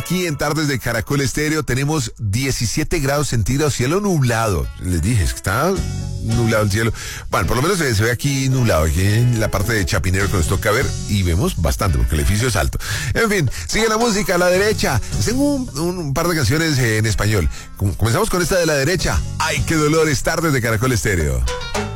aquí en Tardes de Caracol Estéreo tenemos 17 grados centígrados, cielo nublado. Les dije, es que está nublado el cielo. Bueno, por lo menos se ve aquí nublado, aquí en la parte de Chapinero que nos toca ver, y vemos bastante porque el edificio es alto. En fin, sigue la música a la derecha. Tengo un par de canciones en español. Comenzamos con esta de la derecha. ¡Ay, qué dolor! Es Tardes de Caracol Estéreo.